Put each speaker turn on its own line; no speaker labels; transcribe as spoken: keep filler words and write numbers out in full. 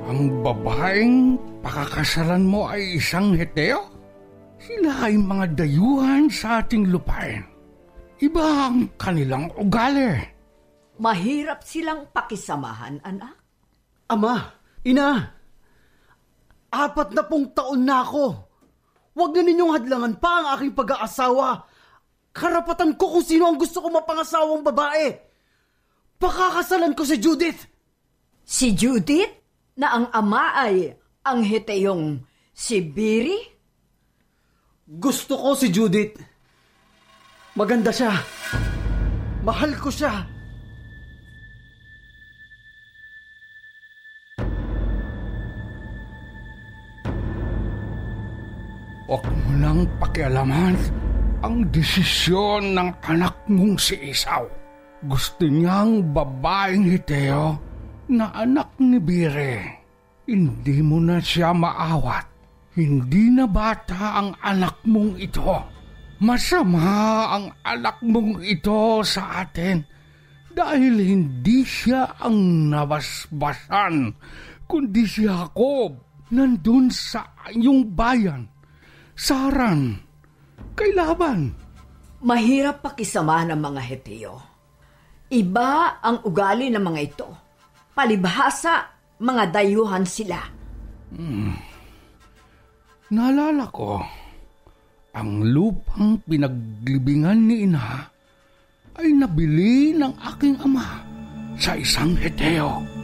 Ang babaeng pakakasalan mo ay isang Heteo? Sila ay mga dayuhan sa ating lupain. Iba ang kanilang ugali.
Mahirap silang pakisamahan, anak.
Ama, ina, apat na pong taon na ako. Huwag na ninyong hadlangan pa ang aking pag-aasawa. Karapatan ko kung sino ang gusto ko mapangasawang babae. Pakakasalan ko si Judith.
Si Judith? Na ang ama ay ang Heteyong si Biri?
Gusto ko si Judith. Maganda siya. Mahal ko siya.
Huwag mo nang pakialaman ang desisyon ng anak mong si Esau. Gusto niyang babaeng Heteo na anak ni Bire. Hindi mo na siya maawat. Hindi na bata ang anak mong ito. Masama ang anak mong ito sa atin dahil hindi siya ang nabasbasan, kundi si Jacob nandun sa iyong bayan. Saran, kay Laban.
Mahirap pakisama ng mga Heteo. Iba ang ugali ng mga ito. Palibhasa, mga dayuhan sila.
Hmm. Naalala ko, ang lupang pinaglibingan ni Ina ay nabili ng aking ama sa isang Heteo.